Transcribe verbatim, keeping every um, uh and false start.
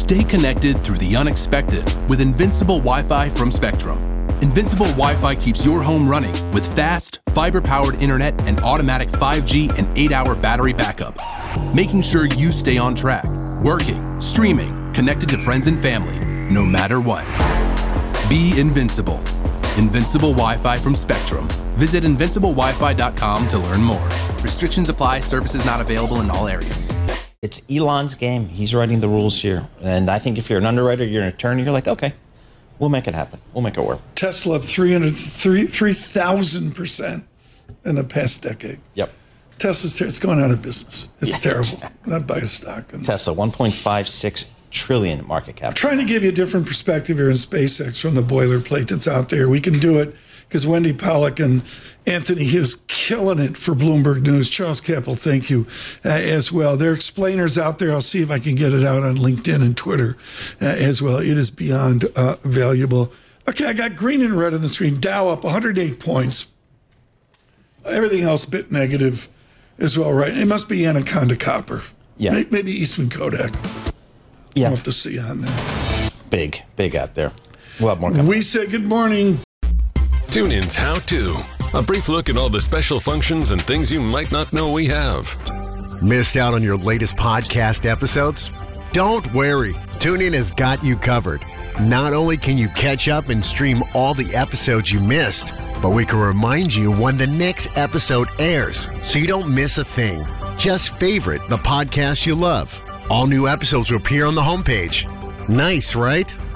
Stay connected through the unexpected with Invincible Wi-Fi from Spectrum. Invincible Wi-Fi keeps your home running with fast, fiber-powered internet and automatic five G and eight hour battery backup, making sure you stay on track, working, streaming, connected to friends and family, no matter what. Be invincible. Invincible Wi-Fi from Spectrum. Visit invincible wi fi dot com to learn more. Restrictions apply. Services not available in all areas. It's Elon's game. He's writing the rules here. And I think if you're an underwriter, you're an attorney, you're like, okay, we'll make it happen. We'll make it work. Tesla up three hundred, three thousand percent in the past decade. Yep. Tesla's it's going out of business. It's yeah, terrible. Exactly. Not buy a stock. And Tesla, one point five six trillion market cap. Trying to give you a different perspective here in SpaceX from the boilerplate that's out there. We can do it because Wendy Pollock and Anthony Hughes killing it for Bloomberg News. Charles Capel, thank you uh, as well. There are explainers out there. I'll see if I can get it out on LinkedIn and Twitter uh, as well. It is beyond uh, valuable. Okay, I got green and red on the screen. Dow up one hundred eight points. Everything else a bit negative as well, right? It must be Anaconda Copper. Yeah. Maybe Eastman Kodak. Yeah. We'll have to see on there. Big, big out there. We'll have more coming. We say good morning. TuneIn's How To. A brief look at all the special functions and things you might not know we have. Missed out on your latest podcast episodes? Don't worry. TuneIn has got you covered. Not only can you catch up and stream all the episodes you missed, but we can remind you when the next episode airs so you don't miss a thing. Just favorite the podcast you love. All new episodes will appear on the homepage. Nice, right?